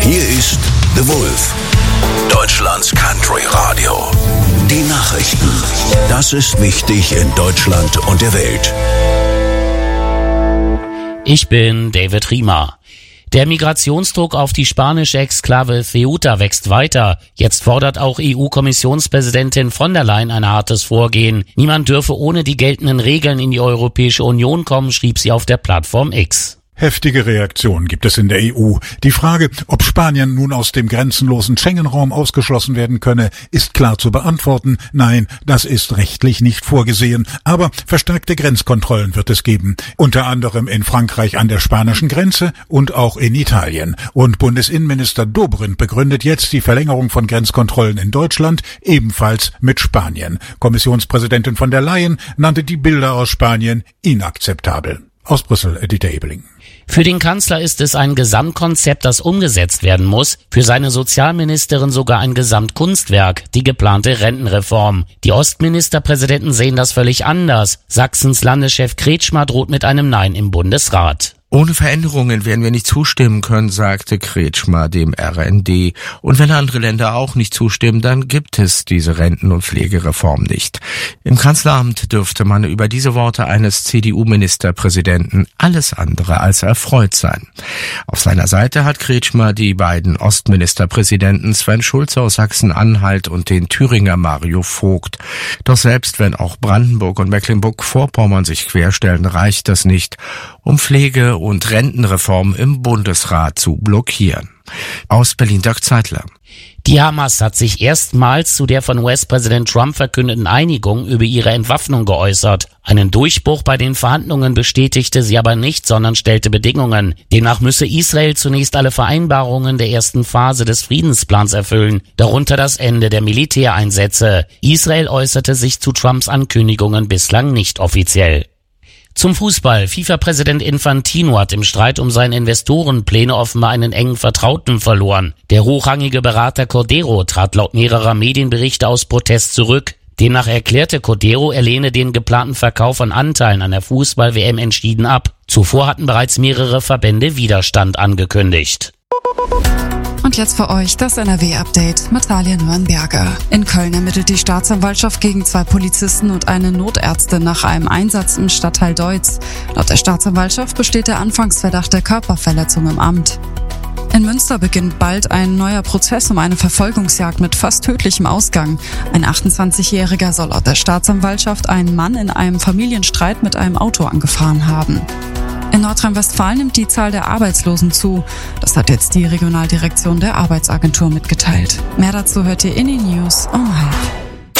Hier ist The Wolf, Deutschlands Country Radio. Die Nachrichten. Das ist wichtig in Deutschland und der Welt. Ich bin David Riemer. Der Migrationsdruck auf die spanische Exklave Ceuta wächst weiter. Jetzt fordert auch EU-Kommissionspräsidentin von der Leyen ein hartes Vorgehen. Niemand dürfe ohne die geltenden Regeln in die Europäische Union kommen, schrieb sie auf der Plattform X. Heftige Reaktionen gibt es in der EU. Die Frage, ob Spanien nun aus dem grenzenlosen Schengen-Raum ausgeschlossen werden könne, ist klar zu beantworten. Nein, das ist rechtlich nicht vorgesehen. Aber verstärkte Grenzkontrollen wird es geben. Unter anderem in Frankreich an der spanischen Grenze und auch in Italien. Und Bundesinnenminister Dobrindt begründet jetzt die Verlängerung von Grenzkontrollen in Deutschland ebenfalls mit Spanien. Kommissionspräsidentin von der Leyen nannte die Bilder aus Spanien inakzeptabel. Aus Brüssel, Dieter Ebeling. Für den Kanzler ist es ein Gesamtkonzept, das umgesetzt werden muss. Für seine Sozialministerin sogar ein Gesamtkunstwerk, die geplante Rentenreform. Die Ostministerpräsidenten sehen das völlig anders. Sachsens Landeschef Kretschmer droht mit einem Nein im Bundesrat. Ohne Veränderungen werden wir nicht zustimmen können, sagte Kretschmer dem RND. Und wenn andere Länder auch nicht zustimmen, dann gibt es diese Renten- und Pflegereform nicht. Im Kanzleramt dürfte man über diese Worte eines CDU-Ministerpräsidenten alles andere als erfreut sein. Auf seiner Seite hat Kretschmer die beiden Ostministerpräsidenten Sven Schulze aus Sachsen-Anhalt und den Thüringer Mario Vogt. Doch selbst wenn auch Brandenburg und Mecklenburg-Vorpommern sich querstellen, reicht das nicht, um Pflege- und Rentenreform im Bundesrat zu blockieren. Aus Berlin, Dirk Zeitler. Die Hamas hat sich erstmals zu der von US-Präsident Trump verkündeten Einigung über ihre Entwaffnung geäußert. Einen Durchbruch bei den Verhandlungen bestätigte sie aber nicht, sondern stellte Bedingungen. Demnach müsse Israel zunächst alle Vereinbarungen der ersten Phase des Friedensplans erfüllen, darunter das Ende der Militäreinsätze. Israel äußerte sich zu Trumps Ankündigungen bislang nicht offiziell. Zum Fußball. FIFA-Präsident Infantino hat im Streit um seine Investorenpläne offenbar einen engen Vertrauten verloren. Der hochrangige Berater Cordero trat laut mehrerer Medienberichte aus Protest zurück. Demnach erklärte Cordero, er lehne den geplanten Verkauf von Anteilen an der Fußball-WM entschieden ab. Zuvor hatten bereits mehrere Verbände Widerstand angekündigt. Und jetzt für euch das NRW-Update mit Talia Nürnberger. In Köln ermittelt die Staatsanwaltschaft gegen 2 Polizisten und eine Notärztin nach einem Einsatz im Stadtteil Deutz. Laut der Staatsanwaltschaft besteht der Anfangsverdacht der Körperverletzung im Amt. In Münster beginnt bald ein neuer Prozess um eine Verfolgungsjagd mit fast tödlichem Ausgang. Ein 28-Jähriger soll laut der Staatsanwaltschaft einen Mann in einem Familienstreit mit einem Auto angefahren haben. In Nordrhein-Westfalen nimmt die Zahl der Arbeitslosen zu. Das hat jetzt die Regionaldirektion der Arbeitsagentur mitgeteilt. Mehr dazu hört ihr in den News um 12:30.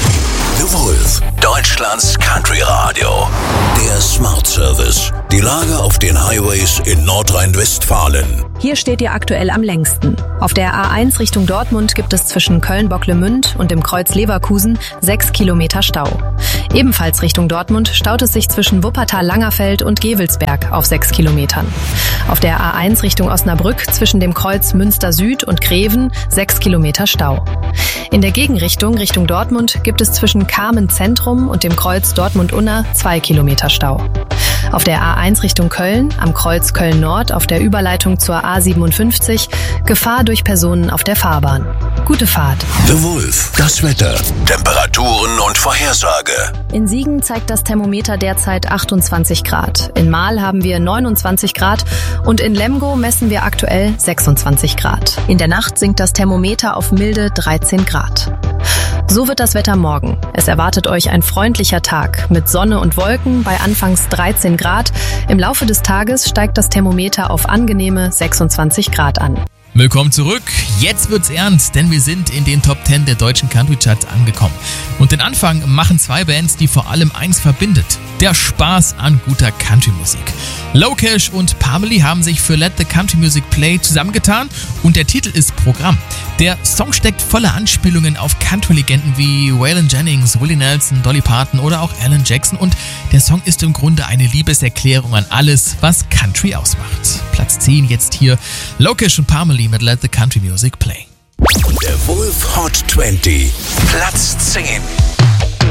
The Wolf, Deutschlands Country Radio. Der Smart Service. Die Lage auf den Highways in Nordrhein-Westfalen. Hier steht ihr aktuell am längsten. Auf der A1 Richtung Dortmund gibt es zwischen Köln-Bocklemünd und dem Kreuz Leverkusen 6 Kilometer Stau. Ebenfalls Richtung Dortmund staut es sich zwischen Wuppertal-Langerfeld und Gevelsberg auf 6 Kilometern. Auf der A1 Richtung Osnabrück zwischen dem Kreuz Münster Süd und Greven 6 Kilometer Stau. In der Gegenrichtung Richtung Dortmund gibt es zwischen Kamen Zentrum und dem Kreuz Dortmund-Unna 2 Kilometer Stau. Auf der A1 Richtung Köln, am Kreuz Köln-Nord auf der Überleitung zur A57, Gefahr durch Personen auf der Fahrbahn. Gute Fahrt. The Wolf, das Wetter, Temperaturen und Vorhersage. In Siegen zeigt das Thermometer derzeit 28 Grad. In Marl haben wir 29 Grad und in Lemgo messen wir aktuell 26 Grad. In der Nacht sinkt das Thermometer auf milde 13 Grad. So wird das Wetter morgen. Es erwartet euch ein freundlicher Tag mit Sonne und Wolken bei anfangs 13 Grad. Im Laufe des Tages steigt das Thermometer auf angenehme 26 Grad an. Willkommen zurück. Jetzt wird's ernst, denn wir sind in den Top 10 der deutschen Country Charts angekommen. Und den Anfang machen 2 Bands, die vor allem eins verbindet: der Spaß an guter Country-Musik. Locash und Pamely haben sich für Let the Country Music Play zusammengetan und der Titel ist Programm. Der Song steckt voller Anspielungen auf Country-Legenden wie Waylon Jennings, Willie Nelson, Dolly Parton oder auch Alan Jackson und der Song ist im Grunde eine Liebeserklärung an alles, was Country ausmacht. Platz 10 jetzt hier, Locash und Pamely mit Let the Country Music Play. Der Wolf Hot 20, Platz 10.